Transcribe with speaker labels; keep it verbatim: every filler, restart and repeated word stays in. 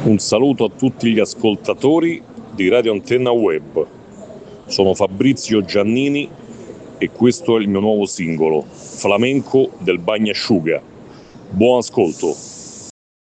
Speaker 1: Un saluto a tutti gli ascoltatori di Radio Antenna Web. Sono Fabrizio Giannini e questo è il mio nuovo singolo, Flamenco del Bagnasciuga. Buon ascolto.